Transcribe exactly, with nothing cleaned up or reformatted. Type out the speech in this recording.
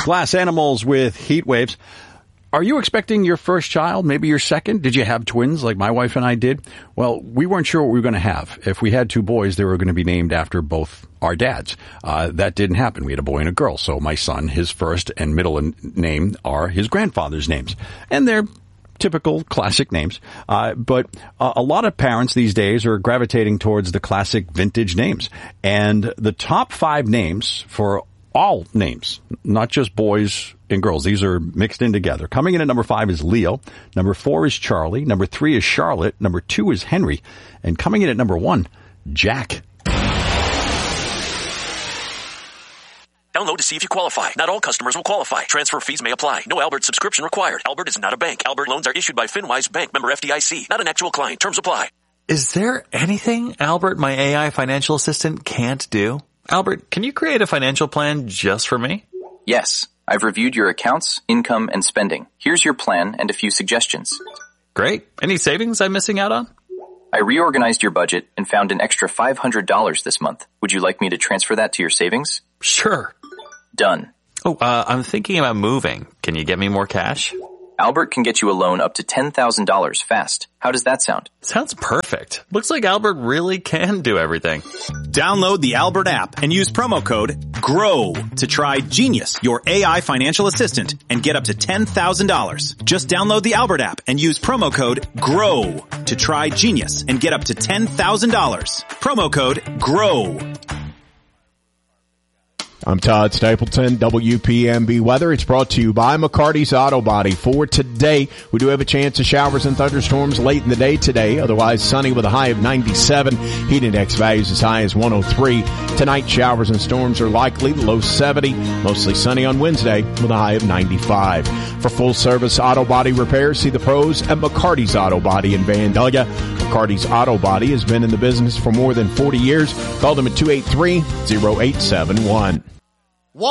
Glass animals with heat waves. Are you expecting your first child, maybe your second? Did you have twins like my wife and I did? Well, we weren't sure what we were going to have. If we had two boys, they were going to be named after both our dads. Uh, that didn't happen. We had a boy and a girl. So my son, his first and middle name are his grandfather's names. And they're typical classic names. Uh, but uh, a lot of parents these days are gravitating towards the classic vintage names. And the top five names for all names, not just boys and girls. These are mixed in together. Coming in at number five is Leo. Number four is Charlie. Number three is Charlotte. Number two is Henry. And coming in at number one, Jack. Download to see if you qualify. Not all customers will qualify. Transfer fees may apply. No Albert subscription required. Albert is not a bank. Albert loans are issued by FinWise Bank, member F D I C. Not an actual client. Terms apply. Is there anything Albert, my A I financial assistant, can't do? Albert, can you create a financial plan just for me? Yes. I've reviewed your accounts, income, and spending. Here's your plan and a few suggestions. Great. Any savings I'm missing out on? I reorganized your budget and found an extra five hundred dollars this month. Would you like me to transfer that to your savings? Sure. Done. Oh, uh, I'm thinking about moving. Can you get me more cash? Albert can get you a loan up to ten thousand dollars fast. How does that sound? Sounds perfect. Looks like Albert really can do everything. Download the Albert app and use promo code GROW to try Genius, your A I financial assistant, and get up to ten thousand dollars. Just download the Albert app and use promo code GROW to try Genius and get up to ten thousand dollars. Promo code GROW. I'm Todd Stapleton, W P M B Weather. It's brought to you by McCarty's Auto Body. For today, we do have a chance of showers and thunderstorms late in the day today. Otherwise, sunny with a high of ninety-seven. Heat index values as high as one oh three. Tonight, showers and storms are likely, low seventy. Mostly sunny on Wednesday with a high of ninety-five. For full-service auto body repairs, see the pros at McCarty's Auto Body in Vandalia. McCarty's Auto Body has been in the business for more than forty years. Call them at two eight three, oh eight seven one.